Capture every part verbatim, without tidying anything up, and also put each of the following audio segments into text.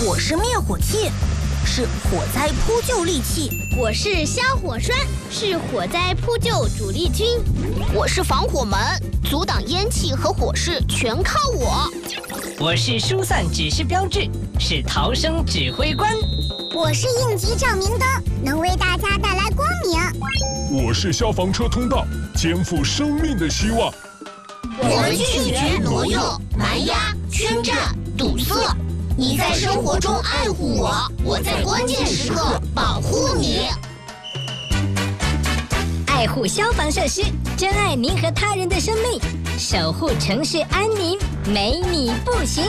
我是灭火器，是火灾扑救利器。 我是消火栓，是火灾扑救主力军。 我是防火门，阻挡烟气和火势全靠我。 我是疏散指示标志，是逃生指挥官。 我是应急照明灯，能为大家带来光明。 我是消防车通道，肩负生命的希望。 我们拒绝挪用、蛮压、圈占、堵塞。你在生活中爱护我，我在关键时刻保护你。 爱护消防设施，珍爱您和他人的生命，守护城市安宁，没你不行。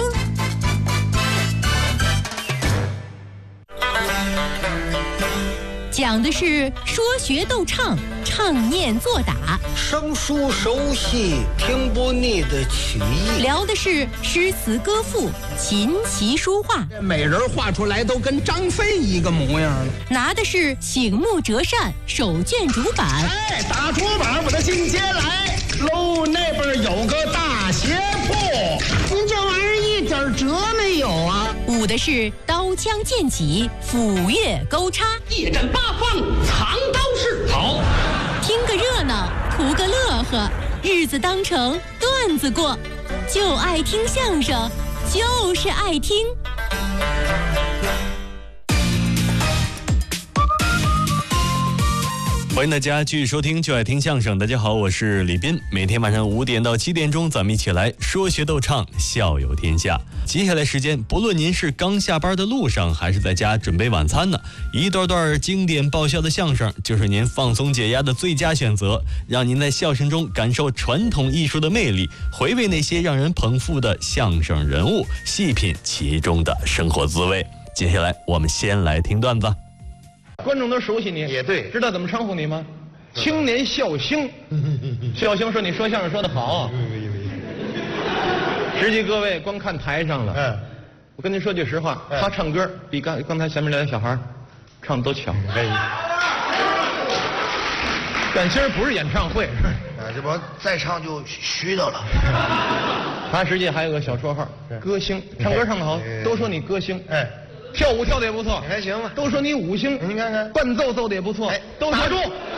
讲的是说学逗唱，唱念做打， 生疏熟悉，听不腻的曲艺。 聊的是诗词歌赋，琴棋书画， 每人画出来都跟张飞一个模样了。 拿的是醒目折扇，手卷竹板。 哎，打竹板，我的进阶来喽！那边有个大鞋铺，您这玩意儿一点辙没有啊！ 舞的是刀枪剑戟，斧钺钩叉， 夜战八方，藏刀式。好， 听个热闹，图个乐呵，日子当成段子过，就爱听相声，就是爱听。 欢迎大家继续收听就爱听相声。大家好，我是李斌。每天晚上五点到七点钟，咱们一起来说学逗唱，笑有天下。接下来时间，不论您是刚下班的路上，还是在家准备晚餐呢，一段段经典爆笑的相声就是您放松解压的最佳选择，让您在笑声中感受传统艺术的魅力，回味那些让人捧腹的相声人物，细品其中的生活滋味。接下来我们先来听段子。 观众都熟悉你， 也对， 知道怎么称呼你吗？青年笑星。笑星说你说相声说得好啊。实际各位光看台上了， 嗯， 我跟您说句实话，他唱歌比刚刚才前面来的小孩唱的都强。 哎， 但今儿不是演唱会， 啊，这不再唱就虚的了。 他实际还有个小绰号，歌星，唱歌唱得好，都说你歌星。哎。跳舞跳的也不错， 还行吧。 都说你五星， 你看看伴奏奏的也不错，哎，都打住。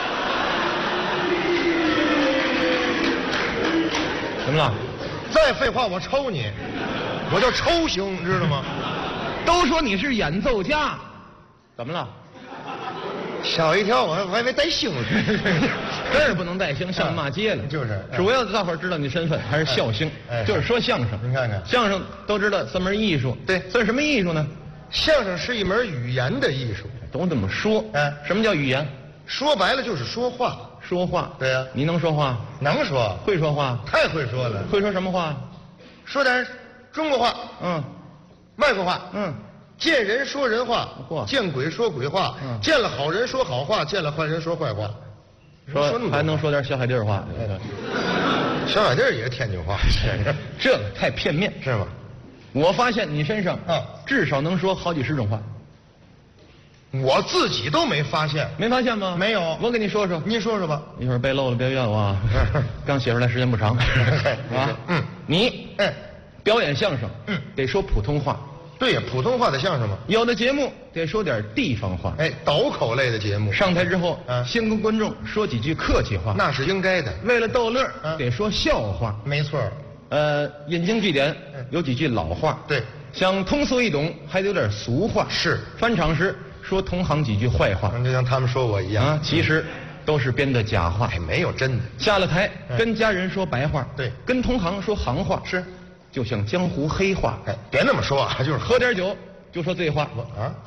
怎么了？ 再废话我抽你，我叫抽星，知道吗？ 都说你是演奏家，怎么了？ 吓我一跳，我还以为带星呢。 真是不能带星，上骂街了。 就是， 主要大伙儿知道你身份还是笑星，就是说相声。 您看看， 相声都知道算门艺术， 对， 算什么艺术呢？ 相声是一门语言的艺术， 懂怎么说？ 哎， 什么叫语言？ 说白了就是说话。 说话， 对呀、啊。 你能说话？ 能说， 会说话， 太会说了。 会说什么话？ 说点中国话， 嗯， 外国话， 嗯， 见人说人话，见鬼说鬼话， 嗯， 见了好人说好话，见了坏人说坏话。 说还能说点小海地儿话， 小海地儿也是天津话， 这个太片面， 是吗？ 我发现你身上啊， 至少能说好几十种话。 我自己都没发现， 没发现吗？ 没有， 我给你说说， 您说说吧。 一会儿背漏了别怨我啊。刚写出来时间不长，啊， 嗯， 你， 哎， 表演相声， 嗯， 得说普通话。 对呀，普通话的相声嘛。 有的节目得说点地方话， 哎，倒口类的节目。 上台之后，啊，先跟观众说几句客气话， 那是应该的。 为了逗乐，啊，得说笑话。 没错。 呃，引经据典，有几句老话。 对， 想通俗易懂，还得有点俗话。 是， 翻场时说同行几句坏话， 就像他们说我一样。 啊，其实都是编的假话， 哎，没有真的。 下了台，跟家人说白话， 对， 跟同行说行话， 是， 就像江湖黑话。 哎，别那么说啊，就是喝点酒就说醉话。 啊。